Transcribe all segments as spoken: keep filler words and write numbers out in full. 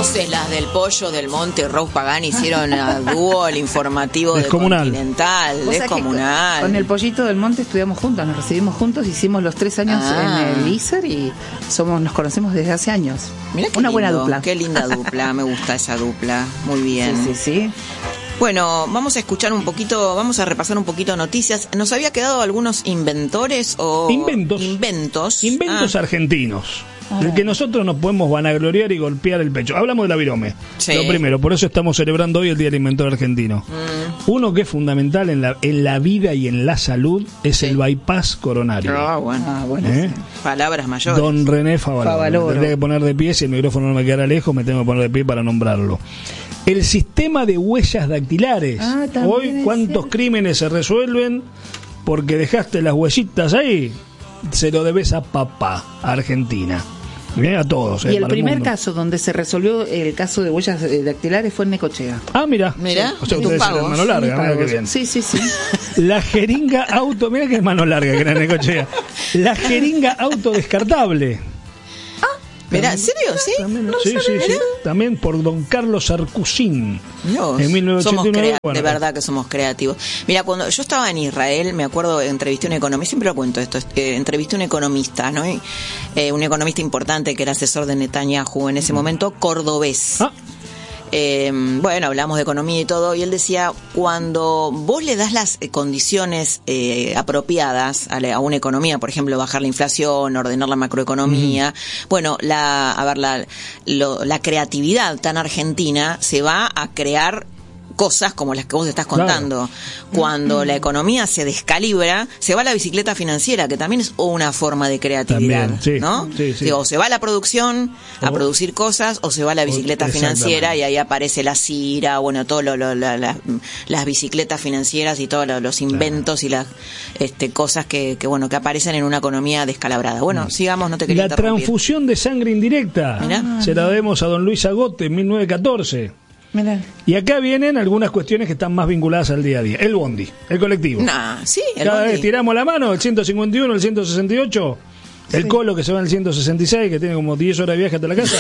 voces, las del Pollo, del Monte, Rose Pagani hicieron a dúo el informativo de Continental, descomunal. Con, con el Pollito del Monte estudiamos juntos, nos recibimos juntos, hicimos los tres años ah. en el I S E R y somos, nos conocemos desde hace años. Mirá qué Una lindo, buena dupla. Qué linda dupla, me gusta esa dupla, muy bien. Sí, sí, sí. Bueno, vamos a escuchar un poquito, vamos a repasar un poquito noticias. ¿Nos había quedado algunos inventores o inventos? Inventos, inventos ah. argentinos. El que nosotros nos podemos vanagloriar y golpear el pecho. Hablamos de la virome. Sí. Lo primero, por eso estamos celebrando hoy el Día del Inventor Argentino. Mm. Uno que es fundamental en la, en la vida y en la salud es sí. el bypass coronario. Ah, bueno. Ah, bueno ¿Eh? sí. Palabras mayores. Don René Favaloro. Favaloro. Me tendría que poner de pie, si el micrófono no me quedara lejos, me tengo que poner de pie para nombrarlo. El sistema de huellas dactilares. Ah, hoy, ¿cuántos crímenes se resuelven porque dejaste las huellitas ahí? Se lo debes a papá, a Argentina. Bien, a todos. Y eh, el primer el caso donde se resolvió el caso de huellas dactilares fue en Necochea. Ah, mira. Mira. O sea, ustedes tienen mano larga, mira qué bien. Sí, sí, sí. La jeringa auto, mira que es mano larga que era Necochea. La jeringa autodescartable. Mirá, ¿en serio? ¿Sí? También, no sí, sí, sí. También por don Carlos Sarcusín. Dios, en mil novecientos ochenta y nueve. Somos crea- bueno, de verdad que somos creativos. Mira, cuando yo estaba en Israel, me acuerdo, entrevisté a un economista, siempre lo cuento esto, eh, entrevisté a un economista, ¿no? Y, eh, un economista importante que era asesor de Netanyahu en ese momento, cordobés. Ah. Eh, bueno, hablamos de economía y todo, y él decía, cuando vos le das las condiciones eh, apropiadas a, la, a una economía, por ejemplo, bajar la inflación, ordenar la macroeconomía, mm. bueno, la, a ver, la, lo, la creatividad tan argentina se va a crear cosas como las que vos estás contando. Claro. Cuando mm. la economía se descalibra, se va a la bicicleta financiera, que también es una forma de creatividad, también, sí, ¿no? Sí, sí. Digo, o se va a la producción a oh. producir cosas, o se va a la bicicleta oh, financiera y ahí aparece la Cira, bueno, todo lo, lo, la, la, las bicicletas financieras y todos lo, los inventos claro. y las este, cosas que, que, bueno, que aparecen en una economía descalabrada. Bueno, mm. sigamos, no te quería La transfusión de sangre indirecta. Mirá. Se la debemos a don Luis Agote en mil novecientos catorce. Mirá. Y acá vienen algunas cuestiones que están más vinculadas al día a día. El bondi, el colectivo. Nah, sí, el Cada bondi. vez tiramos la mano, el ciento cincuenta y uno, el ciento sesenta y ocho, el sí. Colo que se va en el ciento sesenta y seis, que tiene como diez horas de viaje hasta la casa.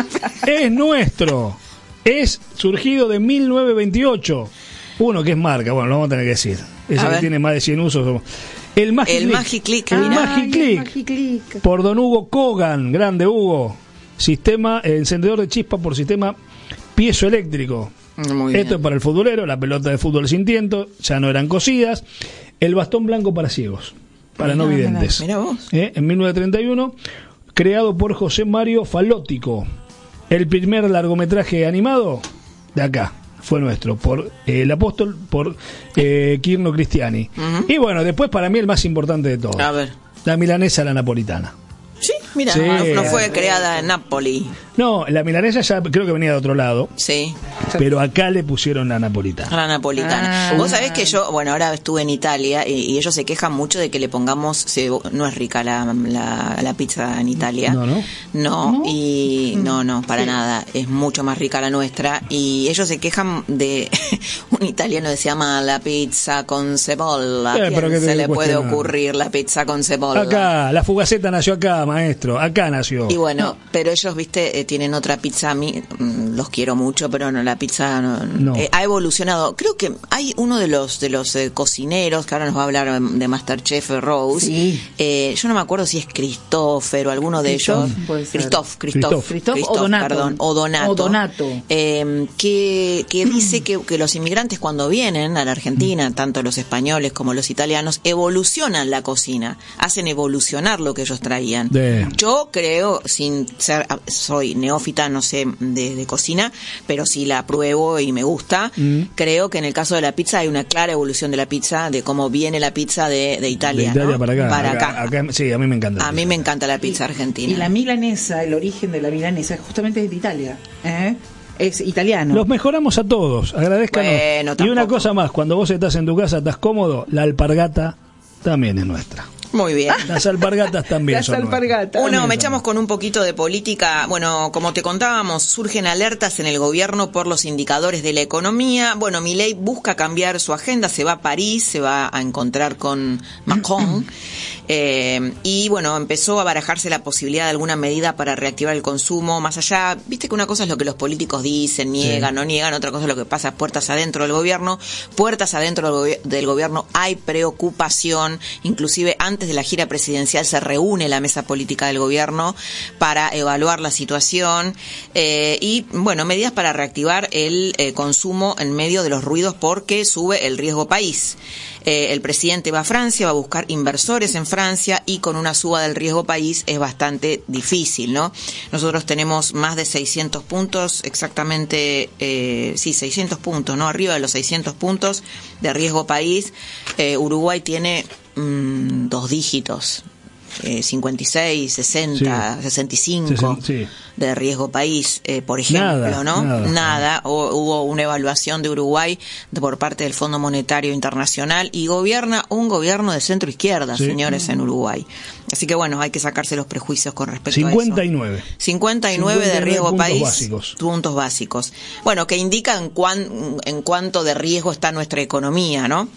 Es nuestro. Es surgido de mil novecientos veintiocho. Uno que es marca, bueno, lo vamos a tener que decir. Ese que tiene más de cien usos. El Magiclick. El Magiclick. El Magiclick. Por don Hugo Kogan, grande Hugo. Sistema, eh, encendedor de chispa por sistema piezoeléctrico. Muy Esto bien. Es para el futbolero, la pelota de fútbol sin tiento, ya no eran cosidas. El bastón blanco para ciegos, para mirá, no videntes. Mira vos. Eh, en mil novecientos treinta y uno, creado por José Mario Falótico. El primer largometraje animado de acá fue nuestro, por eh, el apóstol, por eh, Quirno Cristiani. Uh-huh. Y bueno, después para mí el más importante de todo. A ver. La milanesa a la napolitana. Sí, mira, sí. No, no fue creada en Nápoli. No, la milanesa ya creo que venía de otro lado. Sí. Pero acá le pusieron la napolitana. La napolitana. Ah, Vos sabés que yo, bueno, ahora estuve en Italia y, y ellos se quejan mucho de que le pongamos, se, no es rica la, la, la pizza en Italia. No, no. No, ¿No? y no, no, para sí. nada. Es mucho más rica la nuestra. Y ellos se quejan de, un italiano decía mal, la pizza con cebolla. Eh, ¿Quién se le puede ocurrir la pizza con cebolla? Acá, la Fugaceta nació acá, maestro. Acá nació. Y bueno, no. pero ellos, viste, eh, tienen otra pizza. A mí los quiero mucho, pero no, la pizza no, no. Eh, ha evolucionado. Creo que hay uno de los de los eh, cocineros que ahora nos va a hablar de MasterChef Rose. Sí. Eh, yo no me acuerdo si es Christopher o alguno de ellos. Christoph, Christoph, Christoph o Donato. Perdón, o Donato. O Donato. Eh, que, que dice que, que los inmigrantes cuando vienen a la Argentina, tanto los españoles como los italianos, evolucionan la cocina, hacen evolucionar lo que ellos traían. De... Yo creo, sin ser, soy neófita, no sé de, de cocina, pero sí la pruebo y me gusta. Mm. Creo que en el caso de la pizza hay una clara evolución de la pizza, de cómo viene la pizza de, de Italia. De Italia ¿no? para acá. Para acá, acá. acá. Sí, a mí me encanta. A mí me encanta la pizza y, argentina. Y la milanesa, el origen de la milanesa, justamente es de Italia. ¿Eh? Es italiano. Los mejoramos a todos, agradezcanos. Bueno, y una cosa más, cuando vos estás en tu casa, estás cómodo, la alpargata también es nuestra. Muy bien. Las alpargatas también Las son alpargatas. Bueno, me echamos con un poquito de política. Bueno, como te contábamos, surgen alertas en el gobierno por los indicadores de la economía. Bueno, Milei busca cambiar su agenda, se va a París, se va a encontrar con Macron. Eh, y bueno, empezó a barajarse la posibilidad de alguna medida para reactivar el consumo, más allá, viste que una cosa es lo que los políticos dicen, niegan, sí. no niegan, otra cosa es lo que pasa puertas adentro del gobierno. Puertas adentro del, go- del gobierno hay preocupación, inclusive antes de la gira presidencial se reúne la mesa política del gobierno para evaluar la situación eh, y, bueno, medidas para reactivar el eh, consumo en medio de los ruidos porque sube el riesgo país. Eh, el presidente va a Francia, va a buscar inversores en Francia y con una suba del riesgo país es bastante difícil, ¿no? Nosotros tenemos más de seiscientos puntos, exactamente, eh, sí, seiscientos puntos, ¿no? Arriba de los seiscientos puntos de riesgo país. Eh, Uruguay tiene mmm, dos dígitos. Eh, cincuenta y seis, sesenta, sí. sesenta y cinco sí. de riesgo país, eh, por ejemplo, nada, ¿no? Nada. nada. O, hubo una evaluación de Uruguay de, por parte del Fondo Monetario Internacional y gobierna un gobierno de centro izquierda, sí. señores, en Uruguay. Así que bueno, hay que sacarse los prejuicios con respecto cincuenta y nueve. a eso. cincuenta y nueve de riesgo puntos país, básicos. puntos básicos. Bueno, que indica en, cuán, en cuánto de riesgo está nuestra economía, ¿no?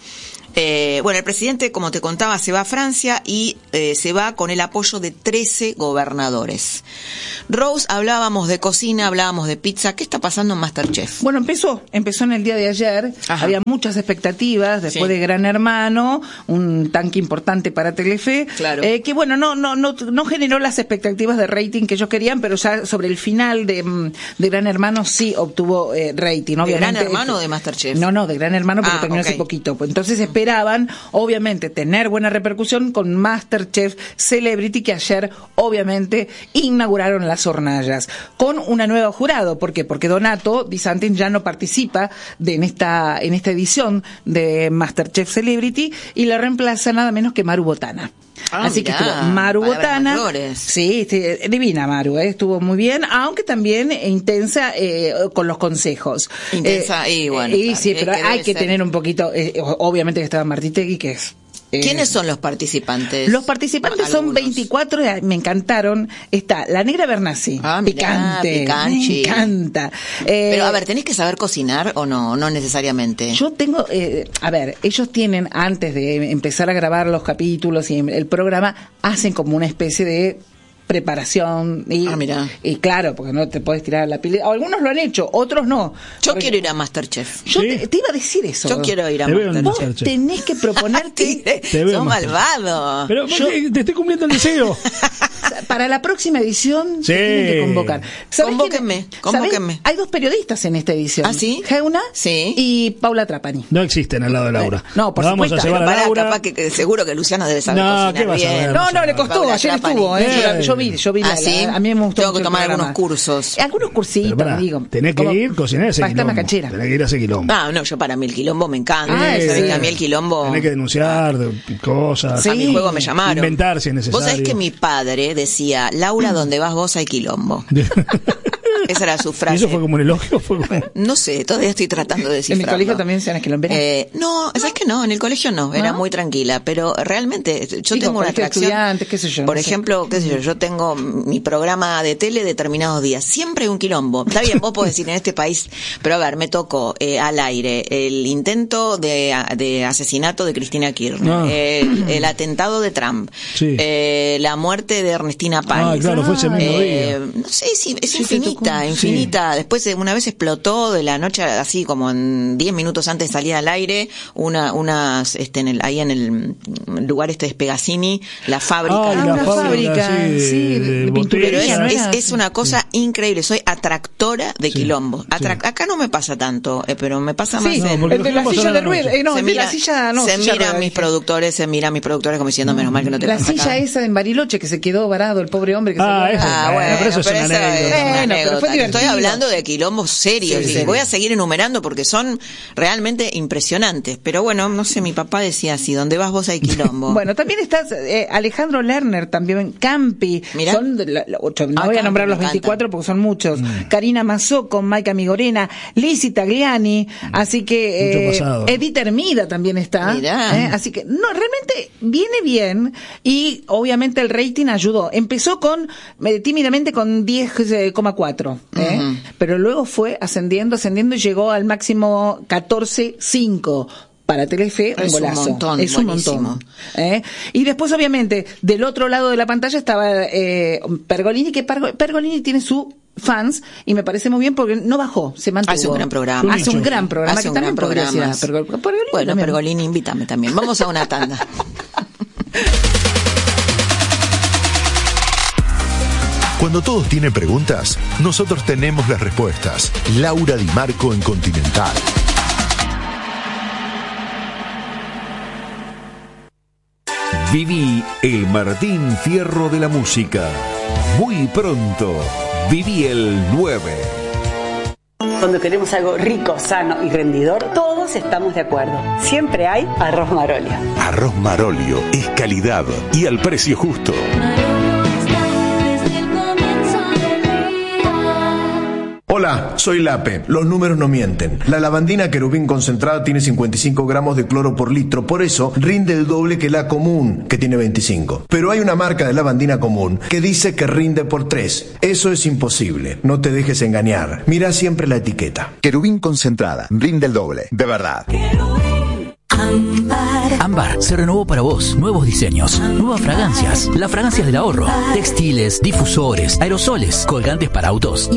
Eh, bueno, el presidente, como te contaba, se va a Francia y eh, se va con el apoyo de trece gobernadores. Rose, hablábamos de cocina, hablábamos de pizza. ¿Qué está pasando en MasterChef? Bueno, empezó, empezó en el día de ayer. Ajá. Había muchas expectativas después sí. de Gran Hermano, un tanque importante para Telefe, claro. eh, que bueno, no, no, no, no generó las expectativas de rating que ellos querían, pero ya sobre el final de, de Gran Hermano sí obtuvo eh, rating. ¿De obviamente. Gran Hermano o de MasterChef? No, no, de Gran Hermano porque ah, terminó okay. hace poquito. Entonces esperaban, obviamente, tener buena repercusión con MasterChef Celebrity, que ayer, obviamente, inauguraron las hornallas con una nueva jurado. ¿Por qué? Porque Donato Di Santis ya no participa de, en esta en esta edición de MasterChef Celebrity y la reemplaza nada menos que Maru Botana. Ah, Así mirá, que estuvo Maru Botana. Sí, sí, divina Maru, eh, estuvo muy bien, aunque también intensa eh, con los consejos. Intensa, eh, y bueno. Y sí, pero que hay que ser. tener un poquito, eh, obviamente que estaba Martitegui, que es... Eh, ¿Quiénes son los participantes? Los participantes Algunos. son veinticuatro, me encantaron. Está la Negra Bernasi, ah, mirá, picante, picanchi. me encanta. Eh, Pero a ver, ¿tenés que saber cocinar o no? No necesariamente. Yo tengo, eh, a ver, ellos tienen, antes de empezar a grabar los capítulos y el programa, hacen como una especie de preparación y, ah, mira. y claro, porque no te puedes tirar la pila. Algunos lo han hecho, otros no. Yo porque, quiero ir a MasterChef. Yo ¿Sí? te, te iba a decir eso. Yo quiero ir a te MasterChef. Vos tenés que proponerte. Sos malvado. Pero yo, te estoy cumpliendo el deseo. Para la próxima edición sí. te tienen que convocar. Convóquenme, convóquenme. Hay dos periodistas en esta edición. ¿Ah, sí? Geuna sí. y Paula Trapani. No existen al lado de Laura. No, por Nos supuesto. Vamos a llevar Pero a para, Laura. capaz que, que seguro que Luciano debe saber no, cocinar ¿qué vas bien. A ver? No, no, le costó. Paula Ayer Trapani. estuvo. Eh. Eh. Yo vi, yo vi. La, ¿Ah, sí? A mí me gustó. Tengo que tomar algunos cursos. Algunos cursitos, Pará, digo. tenés que ir, cocinar ese quilombo. Canchera. Tenés que ir a ese quilombo. Ah, no, yo para mí el quilombo me encanta. Ah, ¿Sabés sí. que a mí el quilombo... Tenés que denunciar cosas. Sí. A mi juego me llamaron. Inventar si es necesario. Vos sabés que mi padre decía, Laura, donde vas vos hay quilombo. Esa era su frase. ¿Y eso fue como un elogio? Fue como... No sé, todavía estoy tratando de descifrarlo. ¿En mi colegio también decían esquilomberas? Eh, no, ¿sabes que no? En el colegio no, era ¿no? muy tranquila, pero realmente yo Digo, tengo una atracción. Estudiantes, qué sé yo. Por no ejemplo, sé. qué sé yo, yo tengo mi programa de tele determinados días, siempre hay un quilombo. Está bien, vos podés decir en este país, pero a ver, me tocó eh, al aire el intento de, de asesinato de Cristina Kirchner, ah. el, el atentado de Trump, sí. eh, la muerte de Ernestina Paz. Ah, claro, fue ese mismo eh, día. No sé, sí, es sí, infinita, infinita. Sí. Después una vez explotó de la noche, así como en diez minutos antes de salir al aire, una, unas, este, en el, ahí en el lugar este de Spegacini, la fábrica. Ah, la una fábrica, fábrica sí, sí, de, de, de pinturería. Pero es, ¿no es, es una cosa sí. increíble, soy atractora de sí, quilombo. Atrac- sí. Acá no me pasa tanto, eh, pero me pasa sí, más no, en... el de la silla de ruedas, eh, no, se el mira, de la silla, no. se silla mira a mis dije. productores, se mira a mis productores como diciendo, menos mal que no te La pasa silla acá. esa en Bariloche que se quedó varado, el pobre hombre que ah, se eso, Ah, bueno, pero eso es pero una esa anécdota. es una Bueno, pero anécdota. fue divertido. Estoy hablando de quilombos serios Sí, y sí. voy a seguir enumerando porque son realmente impresionantes. Pero bueno, no sé, mi papá decía así, donde vas vos hay quilombo. Bueno, también está eh, Alejandro Lerner, también Campi. Mirá. Son de la, la, ocho, no Ah, voy a Campi, nombrar me los veinticuatro encanta. porque son muchos. Mm. Karina Mazzocco, Maika Migorena, Lizzy Tagliani, así que Mucho pasado. Edith Hermida también está. Mirá. Eh, así que no, realmente viene bien y obviamente el rating ayudó. Empezó con eh, tímidamente con diez coma cuatro, eh, Uh-huh. pero luego fue ascendiendo, ascendiendo y llegó al máximo catorce coma cinco. para Telefe, un es golazo. Un montón, es un buenísimo. montón. ¿eh? Y después, obviamente, del otro lado de la pantalla estaba eh, Pergolini, que Pergo- Pergolini tiene su fans, y me parece muy bien porque no bajó, se mantuvo. Hace un gran programa. Hace un gran programa. Hace que un también gran podría programa. ser Pergol- Pergolini bueno, también. Pergolini, invítame también. Vamos a una tanda. Cuando todos tienen preguntas, nosotros tenemos las respuestas. Laura Di Marco en Continental. Viví el Martín Fierro de la música. Muy pronto, viví el nueve. Cuando queremos algo rico, sano y rendidor, todos estamos de acuerdo. Siempre hay arroz Marolio. Arroz Marolio es calidad y al precio justo. Hola, soy Lape. Los números no mienten. La lavandina querubín concentrada tiene cincuenta y cinco gramos de cloro por litro, por eso rinde el doble que la común, que tiene veinticinco. Pero hay una marca de lavandina común que dice que rinde por tres. Eso es imposible. No te dejes engañar. Mira siempre la etiqueta. Querubín concentrada, rinde el doble, de verdad. Ámbar. Ámbar se renovó para vos. Nuevos diseños, nuevas fragancias. Las fragancias del ahorro. Textiles, difusores, aerosoles, colgantes para autos y